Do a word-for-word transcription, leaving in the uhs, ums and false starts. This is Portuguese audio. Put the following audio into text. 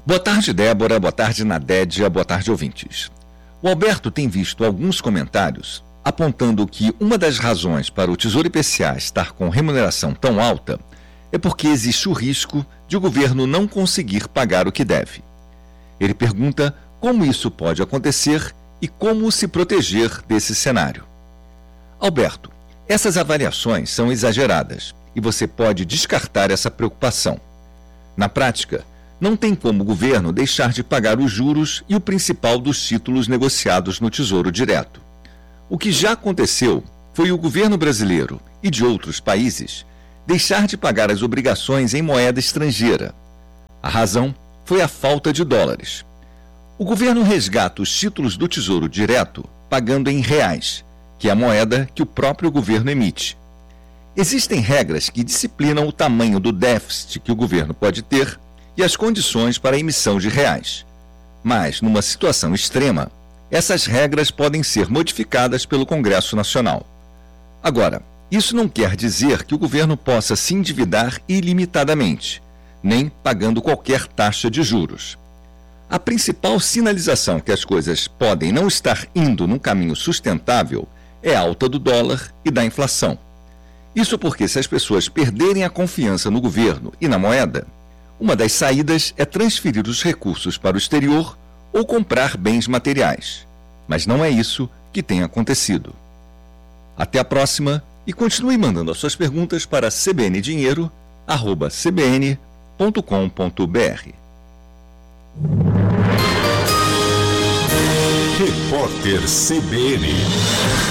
Boa tarde, Débora. Boa tarde, Nadédia. Boa tarde, ouvintes. O Alberto tem visto alguns comentários apontando que uma das razões para o Tesouro I P C A estar com remuneração tão alta é porque existe o risco de o governo não conseguir pagar o que deve. Ele pergunta como isso pode acontecer e como se proteger desse cenário. Alberto, essas avaliações são exageradas e você pode descartar essa preocupação. Na prática, não tem como o governo deixar de pagar os juros e o principal dos títulos negociados no Tesouro Direto. O que já aconteceu foi o governo brasileiro e de outros países deixar de pagar as obrigações em moeda estrangeira. A razão foi a falta de dólares. O governo resgata os títulos do Tesouro Direto pagando em reais, que é a moeda que o próprio governo emite. Existem regras que disciplinam o tamanho do déficit que o governo pode ter e as condições para a emissão de reais. Mas, numa situação extrema, essas regras podem ser modificadas pelo Congresso Nacional. Agora, isso não quer dizer que o governo possa se endividar ilimitadamente, nem pagando qualquer taxa de juros. A principal sinalização que as coisas podem não estar indo num caminho sustentável é a alta do dólar e da inflação. Isso porque, se as pessoas perderem a confiança no governo e na moeda, uma das saídas é transferir os recursos para o exterior ou comprar bens materiais. Mas não é isso que tem acontecido. Até a próxima e continue mandando as suas perguntas para c b n dinheiro arroba c b n ponto com ponto b r. Repórter C B N.